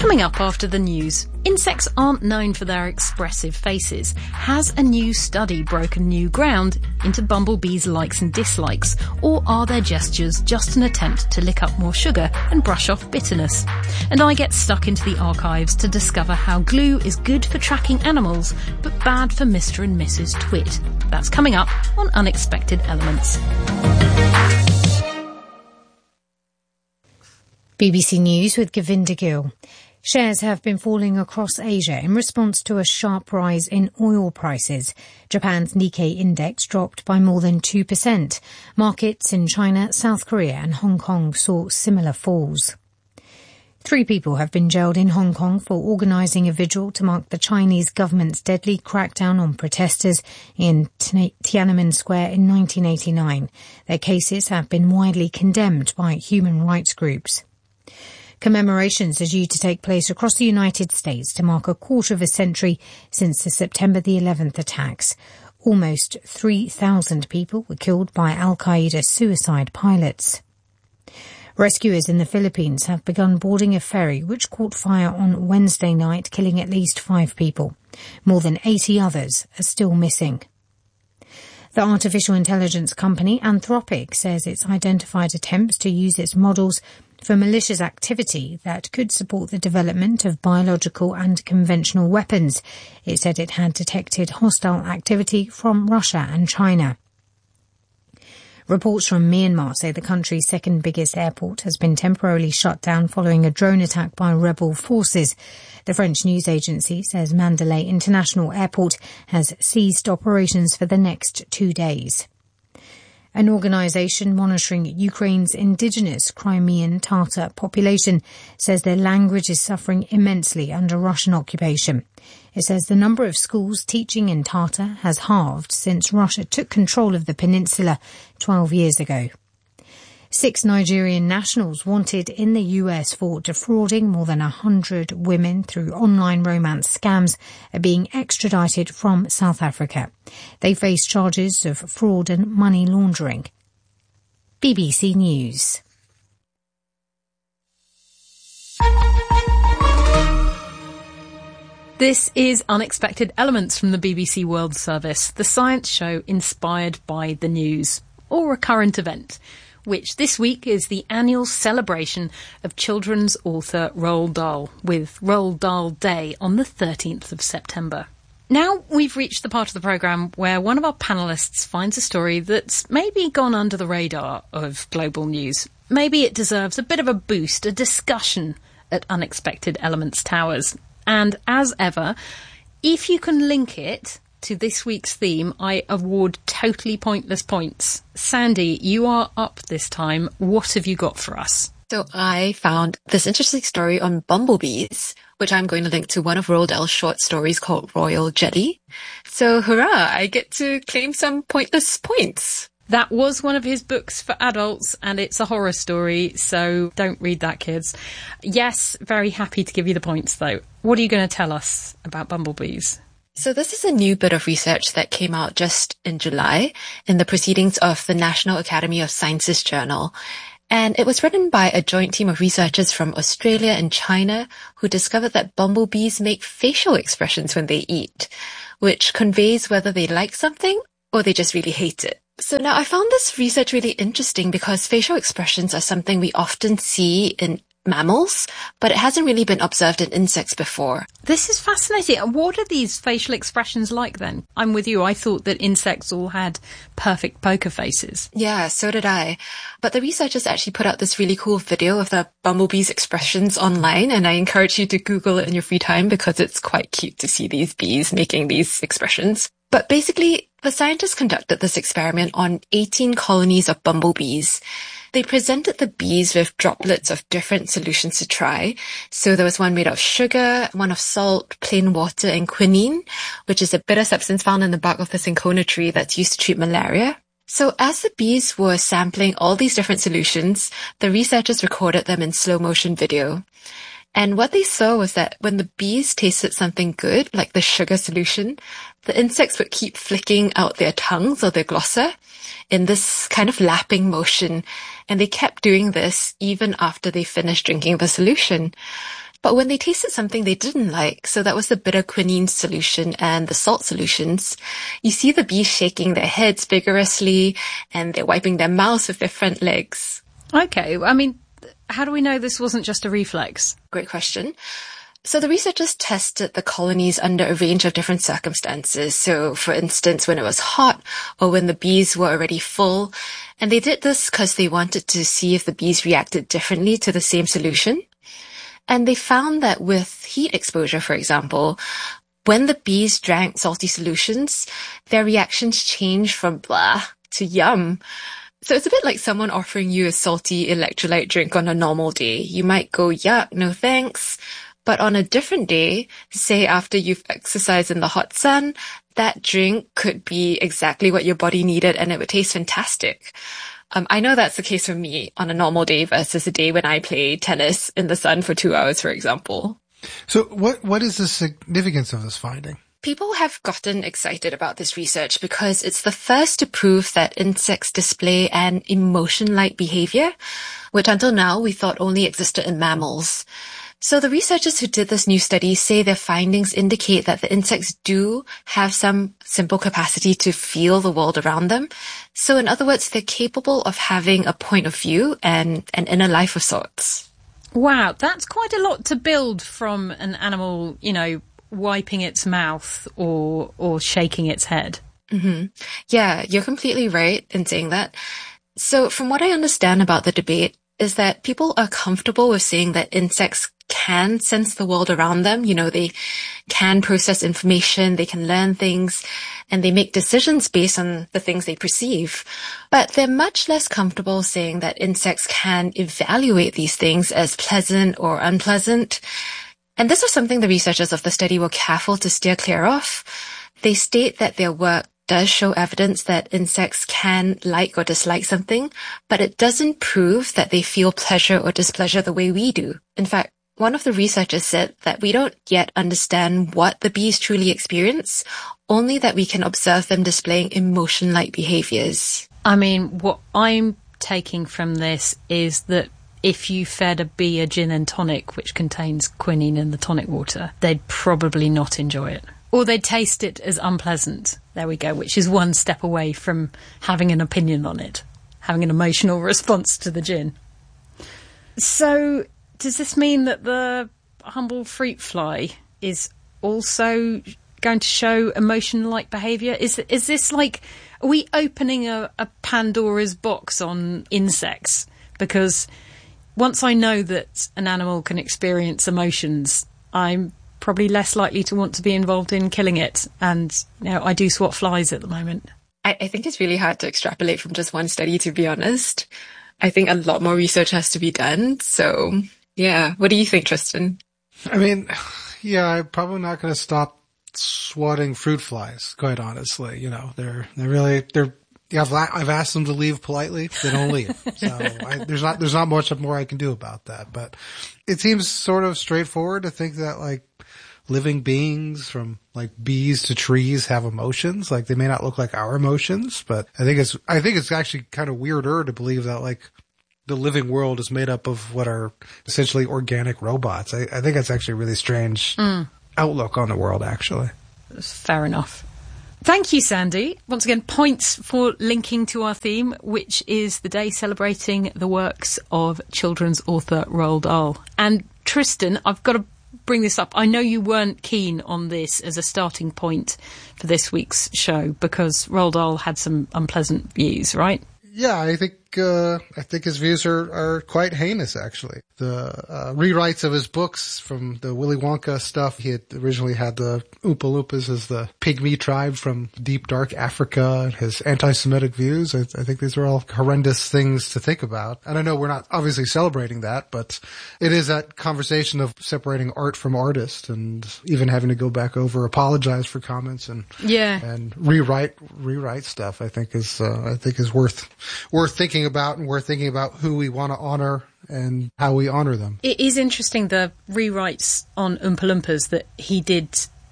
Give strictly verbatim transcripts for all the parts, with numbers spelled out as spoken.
Coming up after the news, insects aren't known for their expressive faces. Has a new study broken new ground into bumblebees' likes and dislikes? Or are their gestures just an attempt to lick up more sugar and brush off bitterness? And I get stuck into the archives to discover how glue is good for tracking animals, but bad for Mister and Missus Twit. That's coming up on Unexpected Elements. B B C News with Govinda Gill. Shares have been falling across Asia in response to a sharp rise in oil prices. Japan's Nikkei index dropped by more than two percent. Markets in China, South Korea and Hong Kong saw similar falls. Three people have been jailed in Hong Kong for organising a vigil to mark the Chinese government's deadly crackdown on protesters in Tiananmen Square in nineteen eighty-nine. Their cases have been widely condemned by human rights groups. Commemorations are due to take place across the United States to mark a quarter of a century since the September the eleventh attacks. Almost three thousand people were killed by Al-Qaeda suicide pilots. Rescuers in the Philippines have begun boarding a ferry which caught fire on Wednesday night, killing at least five people. More than eighty others are still missing. The artificial intelligence company Anthropic says it's identified attempts to use its models for malicious activity that could support the development of biological and conventional weapons. It said it had detected hostile activity from Russia and China. Reports from Myanmar say the country's second biggest airport has been temporarily shut down following a drone attack by rebel forces. The French news agency says Mandalay International Airport has ceased operations for the next two days. An organisation monitoring Ukraine's indigenous Crimean Tatar population says their language is suffering immensely under Russian occupation. It says the number of schools teaching in Tatar has halved since Russia took control of the peninsula twelve years ago. Six Nigerian nationals wanted in the U S for defrauding more than one hundred women through online romance scams are being extradited from South Africa. They face charges of fraud and money laundering. B B C News. This is Unexpected Elements from the B B C World Service, the science show inspired by the news, or a current event, which this week is the annual celebration of children's author Roald Dahl, with Roald Dahl Day on the thirteenth of September. Now we've reached the part of the programme where one of our panellists finds a story that's maybe gone under the radar of global news. Maybe it deserves a bit of a boost, a discussion at Unexpected Elements Towers. And as ever, if you can link it to this week's theme, I award totally pointless points. Sandy, you are up this time. What have you got for us? So I found this interesting story on bumblebees, which I'm going to link to one of Roald Dahl's short stories called Royal Jelly. So hurrah, I get to claim some pointless points. That was one of his books for adults, and it's a horror story, so don't read that, kids. Yes, very happy to give you the points, though. What are you going to tell us about bumblebees? So this is a new bit of research that came out just in July in the Proceedings of the National Academy of Sciences Journal. And it was written by a joint team of researchers from Australia and China who discovered that bumblebees make facial expressions when they eat, which conveys whether they like something or they just really hate it. So now I found this research really interesting because facial expressions are something we often see in mammals, but it hasn't really been observed in insects before. This is fascinating. What are these facial expressions like then? I'm with you. I thought that insects all had perfect poker faces. Yeah, so did I. But the researchers actually put out this really cool video of the bumblebees' expressions online, and I encourage you to Google it in your free time because it's quite cute to see these bees making these expressions. But basically, the scientists conducted this experiment on eighteen colonies of bumblebees. They presented the bees with droplets of different solutions to try. So there was one made of sugar, one of salt, plain water, and quinine, which is a bitter substance found in the bark of the cinchona tree that's used to treat malaria. So as the bees were sampling all these different solutions, the researchers recorded them in slow motion video. And what they saw was that when the bees tasted something good, like the sugar solution, the insects would keep flicking out their tongues or their glossa in this kind of lapping motion. And they kept doing this even after they finished drinking the solution. But when they tasted something they didn't like, so that was the bitter quinine solution and the salt solutions, you see the bees shaking their heads vigorously and they're wiping their mouths with their front legs. Okay, I mean, how do we know this wasn't just a reflex? Great question. So the researchers tested the colonies under a range of different circumstances. So for instance, when it was hot or when the bees were already full. And they did this because they wanted to see if the bees reacted differently to the same solution. And they found that with heat exposure, for example, when the bees drank salty solutions, their reactions changed from blah to yum. So it's a bit like someone offering you a salty electrolyte drink on a normal day. You might go, yuck, no thanks. But on a different day, say after you've exercised in the hot sun, that drink could be exactly what your body needed and it would taste fantastic. Um, I know that's the case for me on a normal day versus a day when I play tennis in the sun for two hours, for example. So what what is the significance of this finding? People have gotten excited about this research because it's the first to prove that insects display an emotion-like behavior, which until now we thought only existed in mammals. So the researchers who did this new study say their findings indicate that the insects do have some simple capacity to feel the world around them. So in other words, they're capable of having a point of view and an inner life of sorts. Wow, that's quite a lot to build from an animal, you know, wiping its mouth or or shaking its head. Mm-hmm. Yeah, you're completely right in saying that. So from what I understand about the debate is that people are comfortable with saying that insects can sense the world around them. You know, they can process information, they can learn things, and they make decisions based on the things they perceive. But they're much less comfortable saying that insects can evaluate these things as pleasant or unpleasant. And this was something the researchers of the study were careful to steer clear of. They state that their work does show evidence that insects can like or dislike something, but it doesn't prove that they feel pleasure or displeasure the way we do. In fact, one of the researchers said that we don't yet understand what the bees truly experience, only that we can observe them displaying emotion-like behaviors. I mean, what I'm taking from this is that if you fed a bee a gin and tonic, which contains quinine in the tonic water, they'd probably not enjoy it. Or they'd taste it as unpleasant. There we go, which is one step away from having an opinion on it, having an emotional response to the gin. So does this mean that the humble fruit fly is also going to show emotion-like behaviour? Is is this like, are we opening a, a Pandora's box on insects? Because once I know that an animal can experience emotions, I'm probably less likely to want to be involved in killing it. And, you know, I do swat flies at the moment. I, I think it's really hard to extrapolate from just one study, to be honest. I think a lot more research has to be done. So, yeah. What do you think, Tristan? I mean, yeah, I'm probably not going to stop swatting fruit flies, quite honestly. You know, they're, they're really, they're, yeah, I've, I've asked them to leave politely. They don't leave. So I, there's not, there's not much more I can do about that. But it seems sort of straightforward to think that, like, living beings from like bees to trees have emotions. Like, they may not look like our emotions, but I think it's, I think it's actually kind of weirder to believe that, like, the living world is made up of what are essentially organic robots. I, I think that's actually a really strange mm. outlook on the world, actually. That's fair enough. Thank you, Sandy. Once again, points for linking to our theme, which is the day celebrating the works of children's author Roald Dahl. And Tristan, I've got to bring this up. I know you weren't keen on this as a starting point for this week's show because Roald Dahl had some unpleasant views, right? Yeah, I think uh, I think his views are, are quite heinous, actually. The uh, rewrites of his books from the Willy Wonka stuff, he had originally had the Oompa Loompas as the pygmy tribe from deep, dark Africa, his anti-Semitic views. I, I think these are all horrendous things to think about. And I know we're not obviously celebrating that, but it is that conversation of separating art from artist and even having to go back over, apologize for comments and yeah. and rewrite rewrite stuff, I think is uh, I think is worth worth thinking about, and we're thinking about who we want to honor and how we honor them. It is interesting, the rewrites on Oompa Loompas that he did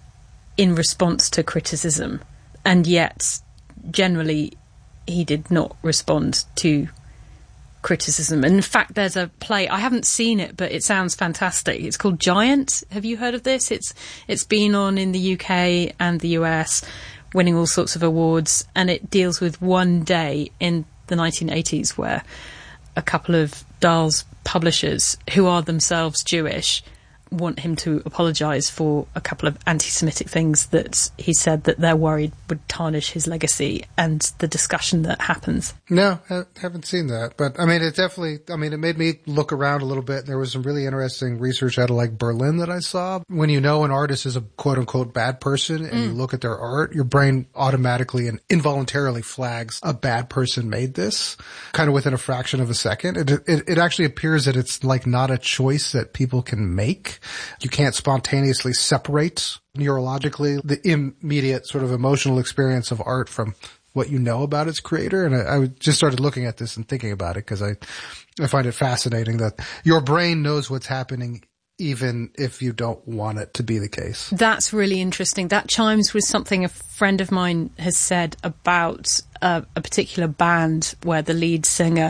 in response to criticism, and yet generally he did not respond to criticism. And in fact, there's a play, I haven't seen it, but it sounds fantastic. It's called Giant. Have you heard of this? It's It's been on in the U K and the U S, winning all sorts of awards, and it deals with one day in the nineteen eighties where a couple of Dahl's publishers, who are themselves Jewish, want him to apologise for a couple of anti-Semitic things that he said that they're worried would tarnish his legacy, and the discussion that happens. No, I haven't seen that. But, I mean, it definitely, I mean, it made me look around a little bit. There was some really interesting research out of, like, Berlin that I saw. When you know an artist is a quote-unquote bad person and mm. you look at their art, your brain automatically and involuntarily flags a bad person made this, kind of within a fraction of a second. It, it, it actually appears that it's, like, not a choice that people can make. You can't spontaneously separate neurologically the immediate sort of emotional experience of art from what you know about its creator. And I, I just started looking at this and thinking about it because I, I find it fascinating that your brain knows what's happening even if you don't want it to be the case. That's really interesting. That chimes with something a friend of mine has said about uh, a particular band where the lead singer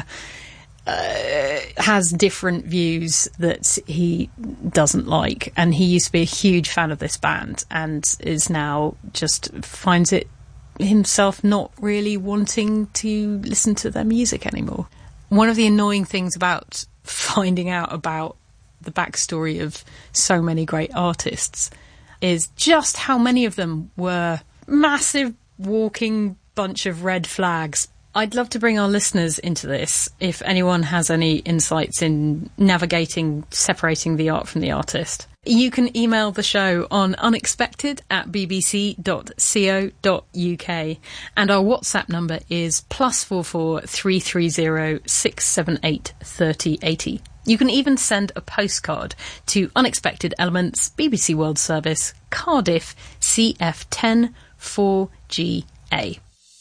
Uh, has different views that he doesn't like, and he used to be a huge fan of this band and is now just finds it himself not really wanting to listen to their music anymore. One of the annoying things about finding out about the backstory of so many great artists is just how many of them were massive walking bunch of red flags. I'd love to bring our listeners into this if anyone has any insights in navigating, separating the art from the artist. You can email the show on unexpected at bbc dot co dot uk, and our WhatsApp number is plus four four three three zero six seven eight thirty eighty. You can even send a postcard to Unexpected Elements, B B C World Service, Cardiff, C F ten four G A.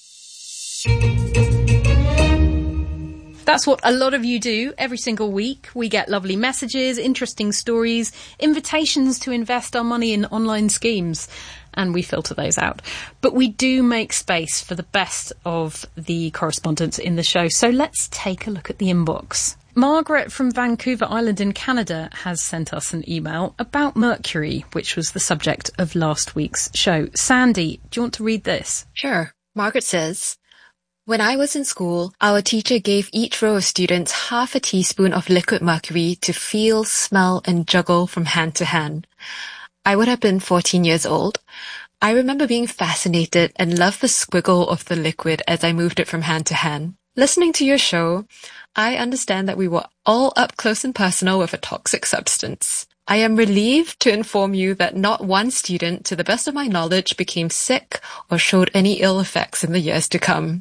That's what a lot of you do every single week. We get lovely messages, interesting stories, invitations to invest our money in online schemes, and we filter those out. But we do make space for the best of the correspondence in the show, so let's take a look at the inbox. Margaret from Vancouver Island in Canada has sent us an email about Mercury, which was the subject of last week's show. Sandy, do you want to read this? Sure. Margaret says, when I was in school, our teacher gave each row of students half a teaspoon of liquid mercury to feel, smell, and juggle from hand to hand. I would have been fourteen years old. I remember being fascinated and loved the squiggle of the liquid as I moved it from hand to hand. Listening to your show, I understand that we were all up close and personal with a toxic substance. I am relieved to inform you that not one student, to the best of my knowledge, became sick or showed any ill effects in the years to come.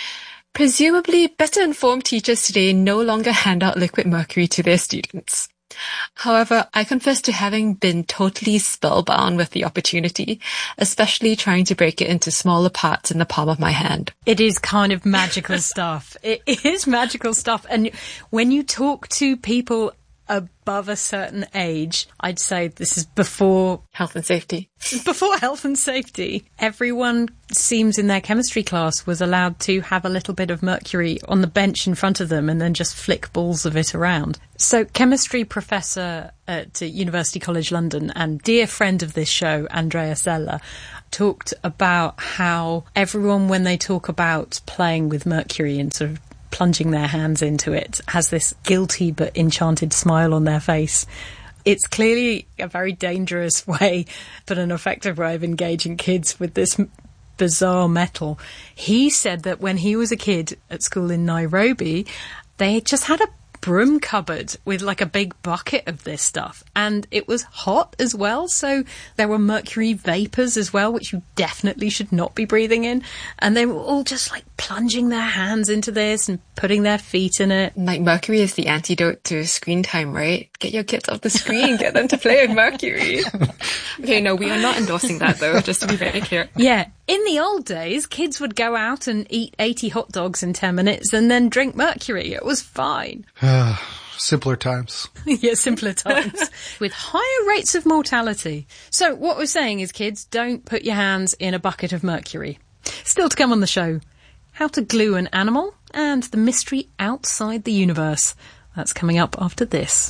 Presumably, better informed teachers today no longer hand out liquid mercury to their students. However, I confess to having been totally spellbound with the opportunity, especially trying to break it into smaller parts in the palm of my hand. It is kind of magical stuff. It is magical stuff. And when you talk to people above a certain age, I'd say this is before health and safety. Before health and safety. Everyone seems in their chemistry class was allowed to have a little bit of mercury on the bench in front of them and then just flick balls of it around. So chemistry professor at University College London and dear friend of this show, Andrea Sella, talked about how everyone, when they talk about playing with mercury and sort of plunging their hands into it, has this guilty but enchanted smile on their face. It's clearly a very dangerous way, but an effective way of engaging kids with this bizarre metal. He said that when he was a kid at school in Nairobi, they just had a broom cupboard with like a big bucket of this stuff, and it was hot as well, so there were mercury vapours as well, which you definitely should not be breathing in, and they were all just like plunging their hands into this and putting their feet in it. Like mercury is the antidote to screen time, right? Get your kids off the screen, get them to play with mercury. Okay, no, we are not endorsing that though, just to be very clear. Yeah. In the old days, kids would go out and eat eighty hot dogs in ten minutes and then drink mercury. It was fine. Simpler times. Yeah, simpler times. With higher rates of mortality. So what we're saying is, kids, don't put your hands in a bucket of mercury. Still to come on the show, how to glue an animal and the mystery outside the universe. That's coming up after this.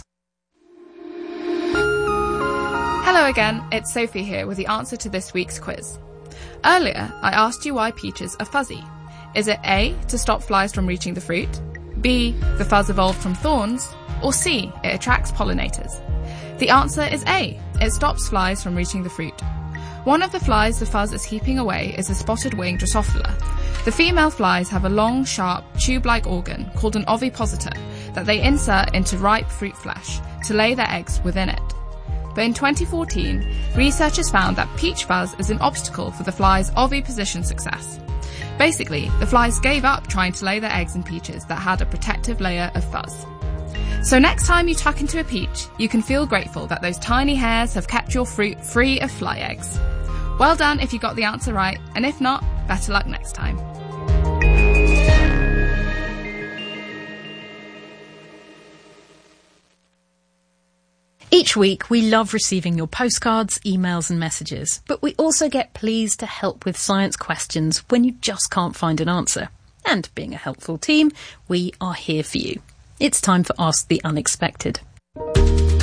Hello again, it's Sophie here with the answer to this week's quiz. Earlier, I asked you why peaches are fuzzy. Is it A, to stop flies from reaching the fruit? B, the fuzz evolved from thorns? Or C, it attracts pollinators? The answer is A, it stops flies from reaching the fruit. One of the flies the fuzz is keeping away is the spotted-winged Drosophila. The female flies have a long, sharp, tube-like organ called an ovipositor that they insert into ripe fruit flesh to lay their eggs within it. But in twenty fourteen, researchers found that peach fuzz is an obstacle for the flies' oviposition success. Basically, the flies gave up trying to lay their eggs in peaches that had a protective layer of fuzz. So next time you tuck into a peach, you can feel grateful that those tiny hairs have kept your fruit free of fly eggs. Well done if you got the answer right, and if not, better luck next time. Each week, we love receiving your postcards, emails and messages, but we also get pleas to help with science questions when you just can't find an answer. And being a helpful team, we are here for you. It's time for Ask the Unexpected.